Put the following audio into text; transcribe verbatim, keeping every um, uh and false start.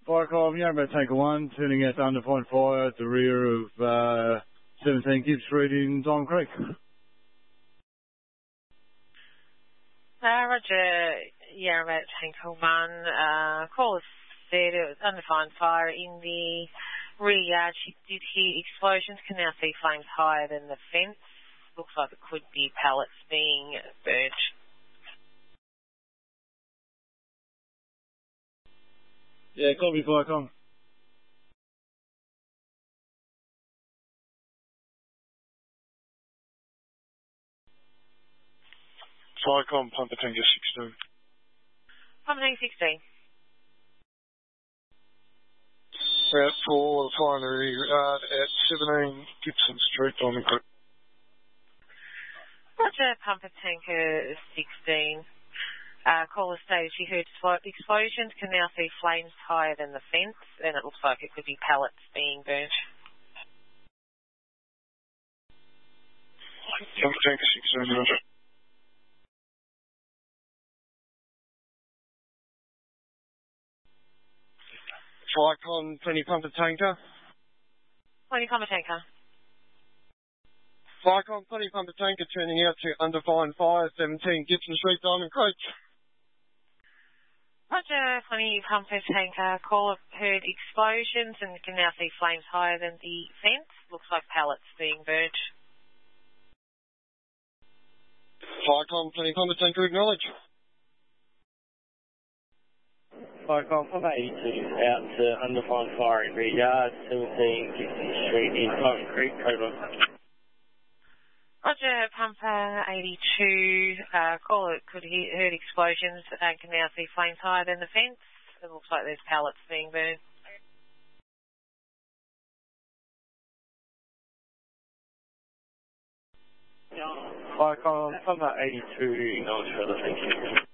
Firecom, Yarra Tanker one, turning out under point fire at the rear of uh, seventeen Gibbs Street in Diamond Creek. Uh, Roger, Yarra Tanker one, uh, caller said it was under fine fire in the rear yard. She did hear explosions, can now see flames higher than the fence. Looks like it could be pallets being burnt. Yeah, copy Firecom. Firecom, Pumper Tanker sixteen. Pumper Tanker sixteen. Out for the finery yard at seventeen Gibson Street, Diamond Creek. Roger, Pumper Tanker sixteen. Uh, caller stated she heard explosions, can now see flames higher than the fence, and it looks like it could be pallets being burnt. Pumper Tanker sixteen, Roger. Firecom, plenty Pumper Tanker. Plenty Pumper Tanker. Firecom, plenty Pumper Tanker turning out to under fine fire, seventeen Gibson Street, Diamond Creek. Roger, plenty Pumper Tanker. Caller heard explosions and can now see flames higher than the fence. Looks like pallets being burnt. Firecom, plenty Pumper Tanker, acknowledge. Firecom, Pumper eighty-two, out to under fine fire at rear yard, seventeen Gibson Street in Diamond Creek, over. Roger, Pumper eighty-two. Uh, caller could he heard explosions and can now see flames higher than the fence. It looks like there's pallets being burned. Firecom, Pumper eighty-two, acknowledge further, thank you.